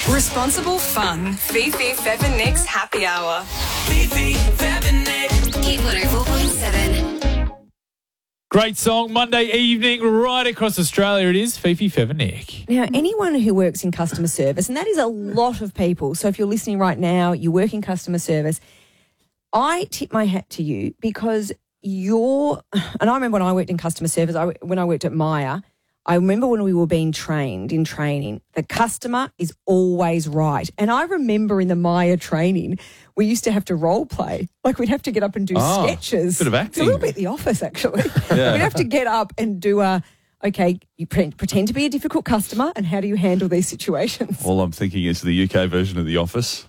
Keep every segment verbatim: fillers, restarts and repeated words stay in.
Responsible fun. Fifi, Fev and Nick's Happy Hour. Fifi, Fev and Nick. Hit one oh four point seven. Great song, Monday evening, right across Australia it is, Fifi, Fev and Nick. Now, anyone who works in customer service, and that is a lot of people, so if you're listening right now, you work in customer service, I tip my hat to you because you're, and I remember when I worked in customer service, I, when I worked at Myer, I remember when we were being trained in training, the customer is always right. And I remember in the Myer training, we used to have to role play. Like we'd have to get up and do Oh, sketches. bit of acting. It's a little bit The Office, actually. Yeah. We'd have to get up and do a, okay, you pre- pretend to be a difficult customer and how do you handle these situations? All I'm thinking is the U K version of The Office.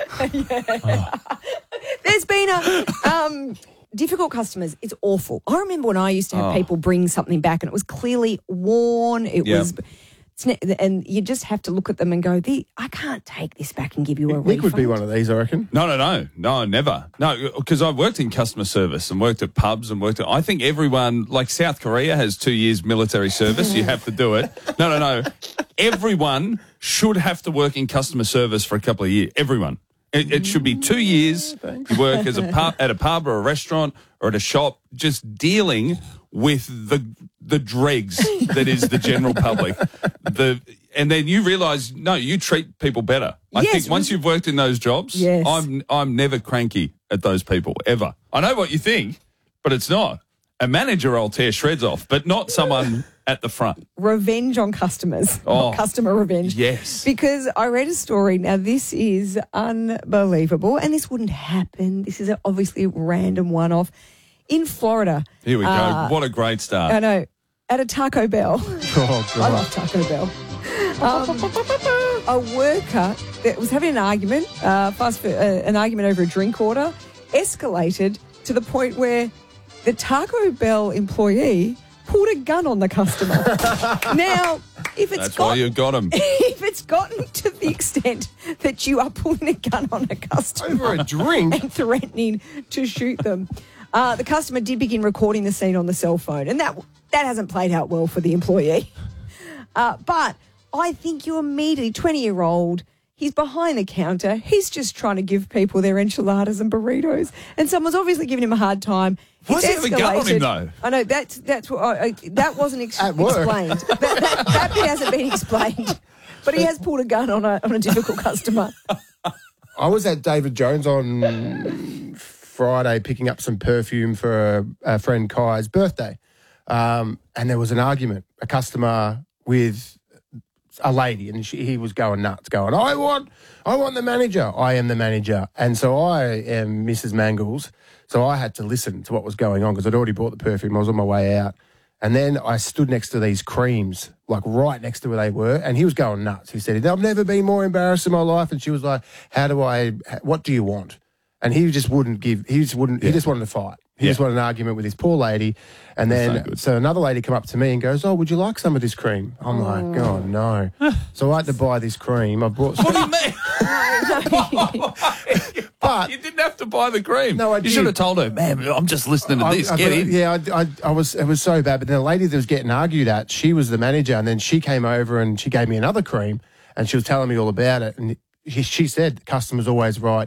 There's been a... Um, difficult customers, it's awful. I remember when I used to have Oh. people bring something back and it was clearly worn. It Yep. was, it's ne- and you just have to look at them and go, the, I can't take this back and give you a Nick refund. would be one of these, I reckon. No, no, no, no, never. No, because I've worked in customer service and worked at pubs and worked at. I think everyone, like South Korea, has two years military service. You have to do it. No, no, no. Everyone should have to work in customer service for a couple of years. Everyone. It, it should be two years. You work as a pub, at a pub or a restaurant or at a shop, just dealing with the the dregs that is the general public. The and then you realise, no, you treat people better. I Yes, think once you've worked in those jobs, Yes. I'm I'm never cranky at those people ever. I know what you think, but it's not. A manager I'll tear shreds off, but not someone at the front. Revenge on customers. Oh, Not customer revenge. yes. Because I read a story. Now, this is unbelievable, and this wouldn't happen. This is a, obviously a random one-off. In Florida. Here we go. uh, What a great start. I know. At a Taco Bell. Oh, I God. love Taco Bell. Um, a worker that was having an argument, uh, fast food, uh, an argument over a drink order, escalated to the point where the Taco Bell employee pulled a gun on the customer. Now, if it's That's why got, you got him. if it's gotten to the extent that you are pulling a gun on a customer Over a drink? and threatening to shoot them, uh, the customer did begin recording the scene on the cell phone, and that that hasn't played out well for the employee. Uh, but I think you immediately, twenty-year-old, he's behind the counter. He's just trying to give people their enchiladas and burritos, and someone's obviously giving him a hard time. Why It's does he have a gun on him, escalated. though? I know that's that's what I, I, that wasn't ex- At work. explained. That, that, that bit hasn't been explained. But he has pulled a gun on a on a difficult customer. I was at David Jones on Friday picking up some perfume for a, a friend Kai's birthday. Um, and there was an argument, a customer with a lady, and she, he was going nuts, going, I want, I want the manager. I am the manager. And so I am Missus Mangles. So I had to listen to what was going on because I'd already bought the perfume. I was on my way out. And then I stood next to these creams, like right next to where they were, and he was going nuts. He said, I've never been more embarrassed in my life. And she was like, how do I, what do you want? And he just wouldn't give, he just wouldn't, he just wanted to fight. He Yeah. just wanted an argument with this poor lady. And That's then, no good. so another lady come up to me and goes, oh, would you like some of this cream? I'm like, oh, no. So I had to buy this cream. I bought What do you mean? But You didn't have to buy the cream. No, I You did. should have told her, man, I'm just listening to I- this. I- Get I- in. Yeah, I, I, I was. It was so bad. But then the lady that was getting argued at, she was the manager, and then she came over and she gave me another cream, and she was telling me all about it. And she, she said, "Customer's always right.